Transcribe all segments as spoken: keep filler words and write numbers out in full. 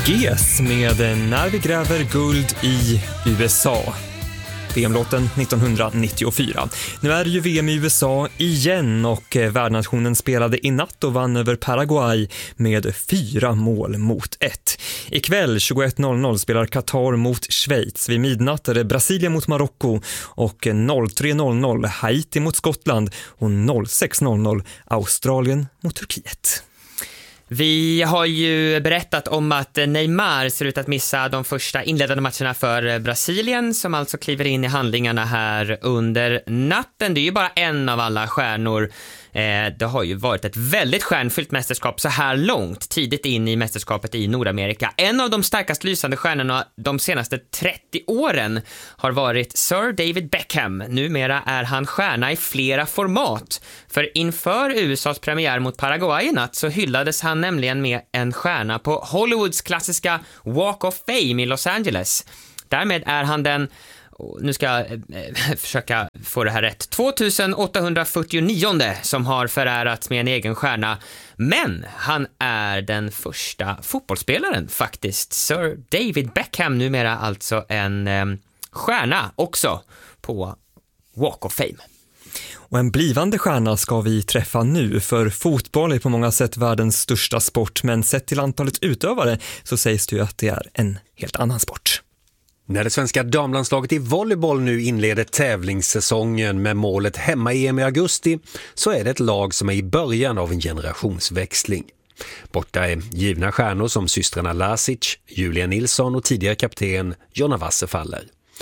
G S med När vi gräver guld i U S A. V M-låten nittonhundranittiofyra. Nu är det ju V M i U S A igen och värdnationen spelade i natt och vann över Paraguay med fyra mål mot ett. Ikväll tjugoett noll noll spelar Qatar mot Schweiz. Vid midnatt är det Brasilien mot Marocko och tre noll noll Haiti mot Skottland och sex noll noll Australien mot Turkiet. Vi har ju berättat om att Neymar ser ut att missa de första inledande matcherna för Brasilien, som alltså kliver in i handlingarna här under natten. Det är ju bara en av alla stjärnor. Det har ju varit ett väldigt stjärnfyllt mästerskap så här långt, tidigt in i mästerskapet i Nordamerika. En av de starkast lysande stjärnorna de senaste trettio åren har varit Sir David Beckham. Numera är han stjärna i flera format. För inför U S A:s premiär mot Paraguay i natt så hyllades han nämligen med en stjärna på Hollywoods klassiska Walk of Fame i Los Angeles. Därmed är han den, nu ska jag eh, försöka få det här rätt, tvåtusenåttahundrafyrtionio som har förärats med en egen stjärna. Men han är den första fotbollsspelaren faktiskt. Sir David Beckham, numera alltså en eh, stjärna också på Walk of Fame. Och en blivande stjärna ska vi träffa nu, för fotboll är på många sätt världens största sport, men sett till antalet utövare så sägs det ju att det är en helt annan sport. När det svenska damlandslaget i volleyboll nu inleder tävlingssäsongen med målet hemma-E M i augusti, så är det ett lag som är i början av en generationsväxling. Borta är givna stjärnor som systrarna Lasic, Julia Nilsson och tidigare kapten Jonna Wasserfaller.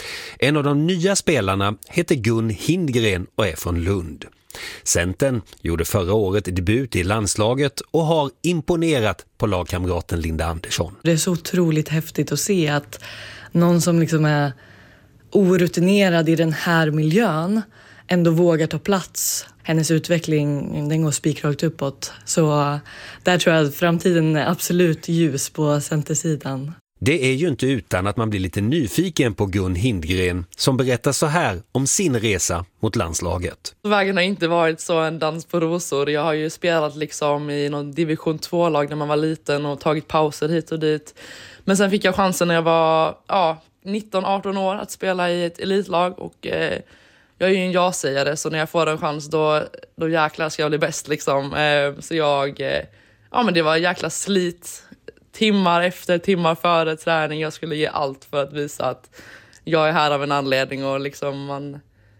En av de nya spelarna heter Gun Hindgren och är från Lund. Centern gjorde förra året debut i landslaget och har imponerat på lagkamraten Linda Andersson. Det är så otroligt häftigt att se att någon som liksom är orutinerad i den här miljön ändå vågar ta plats. Hennes utveckling, den går spikrakt uppåt. Så där tror jag att framtiden är absolut ljus på centersidan. Det är ju inte utan att man blir lite nyfiken på Gun Hindgren, som berättar så här om sin resa mot landslaget. Vägen har inte varit så en dans på rosor. Jag har ju spelat liksom i någon division två-lag när man var liten och tagit pauser hit och dit. Men sen fick jag chansen när jag var ja, nitton arton år att spela i ett elitlag. Och eh, jag är ju en ja-sägare, så när jag får en chans då, då jäklar ska jag bli bäst. Liksom. Eh, så jag, eh, ja men det var jäkla slit. Timmar efter, timmar före träning. Jag skulle ge allt för att visa att jag är här av en anledning. Och liksom man,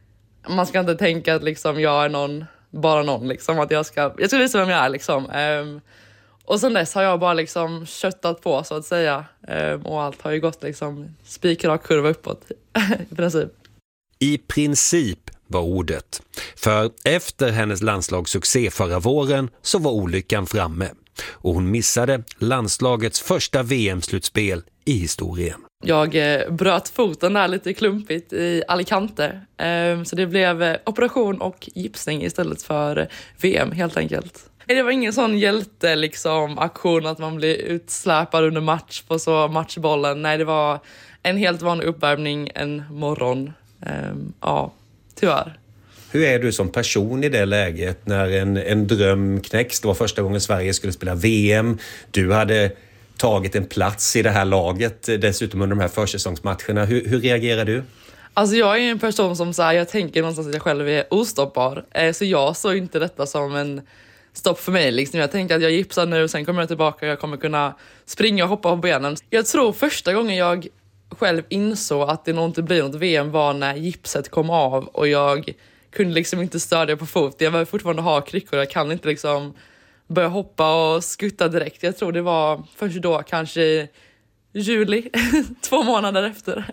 man ska inte tänka att liksom jag är någon, bara någon. Liksom, att jag, ska, jag ska visa vem jag är. Liksom. Um, och sen dess har jag bara liksom köttat på, så att säga. Um, och allt har ju gått liksom spikrak kurva uppåt i princip. I princip var ordet. För efter hennes landslagssuccé förra våren så var olyckan framme. Och hon missade landslagets första V M-slutspel i historien. Jag eh, bröt foten där lite klumpigt i Alicante. Eh, så det blev eh, operation och gipsning istället för V M helt enkelt. Det var ingen sån hjälte liksom, aktion att man blir utsläpad under match på så matchbollen. Nej, det var en helt vanlig uppvärmning en morgon. Eh, ja, tyvärr. Hur är du som person i det läget när en, en dröm knäcks? Det var första gången Sverige skulle spela V M. Du hade tagit en plats i det här laget dessutom under de här försäsongsmatcherna. Hur, hur reagerar du? Alltså jag är en person som så här, jag tänker någonstans att jag själv är ostoppbar. Så jag såg inte detta som en stopp för mig. Liksom. Jag tänkte att jag gipsar nu, sen kommer jag tillbaka och jag kommer kunna springa och hoppa på benen. Jag tror första gången jag själv insåg att det nog inte blir något V M var när gipset kom av och jag kunde liksom inte stödja på fot. Jag var fortfarande ha kryckor. Jag kan inte liksom börja hoppa och skutta direkt. Jag tror det var först då, kanske i juli, två månader efter.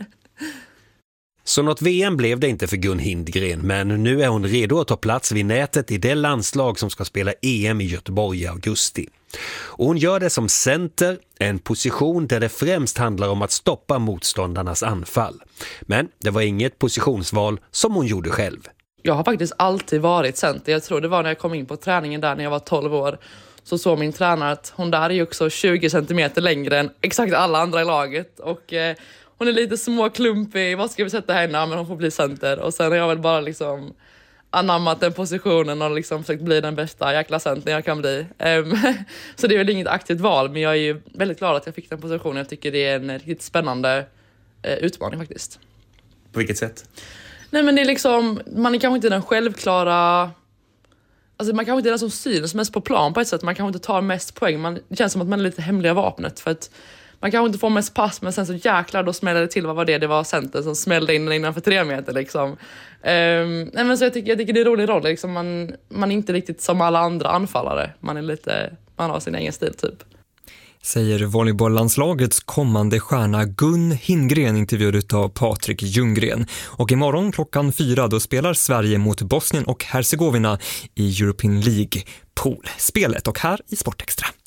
Så något V M blev det inte för Gun Hindgren, men nu är hon redo att ta plats vid nätet i det landslag som ska spela E M i Göteborg i augusti. Och hon gör det som center, en position där det främst handlar om att stoppa motståndarnas anfall. Men det var inget positionsval som hon gjorde själv. Jag har faktiskt alltid varit center. Jag tror det var när jag kom in på träningen där när jag var tolv år. Så såg min tränare att hon där är ju också tjugo centimeter längre än exakt alla andra i laget. Och eh, hon är lite småklumpig. Vad ska vi sätta henne? Men hon får bli center. Och sen har jag väl bara liksom anammat den positionen och liksom försökt bli den bästa jäkla centern jag kan bli. Um, så det är väl inget aktivt val, men jag är ju väldigt glad att jag fick den positionen. Jag tycker det är en riktigt spännande uh, utmaning faktiskt. På vilket sätt? Nej, men det är liksom, man är kanske inte den självklara... Alltså man kanske inte är den som syns mest på plan på ett sätt. Man kanske inte tar mest poäng. Man, det känns som att man är lite hemliga vapnet. För att man kanske inte får mest pass, men sen så jäklar då smällde det till. Vad var det? Det var centern som smällde in innanför tre meter liksom. Um, nej, men så jag tycker, jag tycker det är en rolig roll. Liksom man, man är inte riktigt som alla andra anfallare. Man är lite, man har sin egen stil typ. Säger volleybolllandslagets kommande stjärna Gun Hindgren, intervjuad av Patrik Ljunggren. Och imorgon klockan fyra då spelar Sverige mot Bosnien och Herzegovina i European League poolspelet och här i Sportextra.